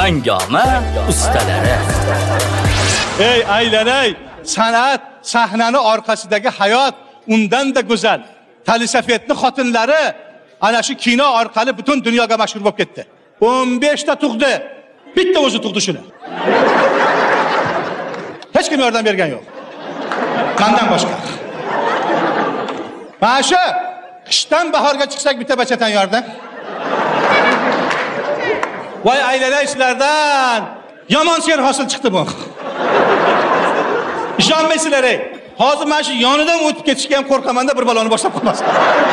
Hangoma ustalari. Ey aylanay, san'at sahnani orqasidagi hayot undan da go'zal. Talisafetning xotinlari ana shu kino orqali butun dunyoga mashhur bo'lib ketdi. 15 ta tug'di. Bitta o'zi tug'di shuni. Hech kim yordam bergan yo'q. Mendan boshqa. Mana shu qishdan bahorga chiqsak bitta bachatan yordam. Voy aylanay sizlardan yomon ser hosil chiqdi bu. Ishonmaysizlar ey. Hozir men shu yonidan o'tib ketishga ham qo'rqaman-da bir baloni boshlab qo'ymasin.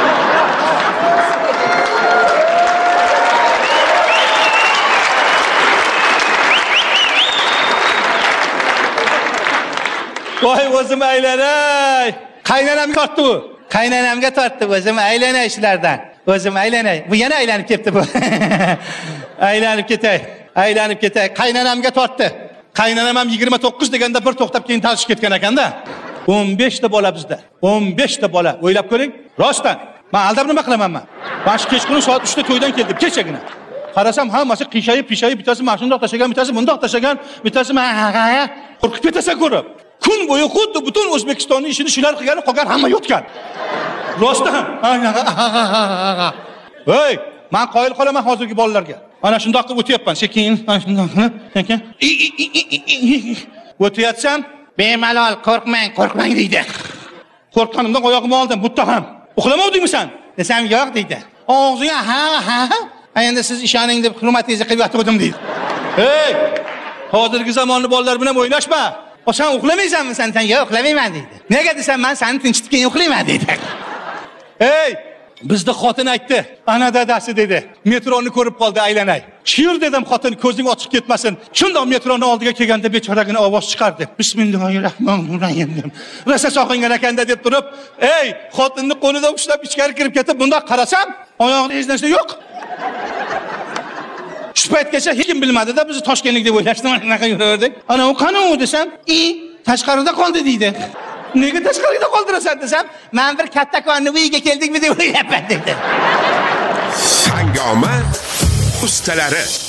Voy o'zim aylanay. Qaynanamga tortdi bu. Qaynanamga tortdi o'zim aylanay ishlardan. O'zim aylanay. Bu yana aylanib ketdi bu. Aylanib ketay. Aylanib ketay. Qaynanamga tortdi. Qaynanam ham 29 deganda bir to'xtab keyin tanishib ketgan ekanda. 15 ta bola bizda. 15 ta bola. O'ylab ko'ring. Rostdan. Men aldab nima qilaman men? Men shu kechqurun soat 3 da to'ydan keldim, kechagina. Qarasam hammasi qiyshayib, bittasi mana shundoq tashagan, bittasi bundoq tashagan, bittasi qo'rqib ketasan ko'rib. Kun bo'yi xuddi butun O'zbekistonning ishini shular qilgan, qolgan hamma yotgan. Rostdan. Hey, men qoyil qolaman hozirgi bolalarga. Mana shundoq qilib o'tyapman, sekin, mana shundoq qilib, sekin. O'tyatsam, bemalol qo'rqmang deydi. Qo'rqqanimdan oyog'imni oldim, muttaham. Uxlamovdingmi sen? Desam, yo'q deydi. Og'ziga ha. Endi siz ishoning deb hurmatingizni qilib yotdim deydi. Hey, hozirgi zamonning bolalari bilan o'ynashma. O sen uxlamaysanmi sen? Yo'q, uxlamayman deydi. Nega desam, men seni tinchitib keyin uxlayman deydi. Hey, bizda xotin aytdi. Ana dadasi dedi. Metroni ko'rib qoldi aylanay. Shir dedim xotin ko'zing ochib ketmasin. Shundoq metroni oldiga kelganda bechoragina ovoz chiqardi. Bismillahirrohmanirrohim dedim. Rosa sog'ingan ekanda deb turib, ey, xotinni qo'lidan ushlab ichkari kirib ketib, bundoq qarasam, oyog'ida hech narsa yo'q. Shu paytgacha hech kim bilmadi-da, biz Toshkentlik deb o'ylashdim, anaqa yuraverdik. Ana u qani u desam, tashqarida qoldi deydi. Nega tashqarida qoldirasan desam, men bir kattakonni uyiga keldikmi deb o'ylayapman dedi. Hangoma ustalari.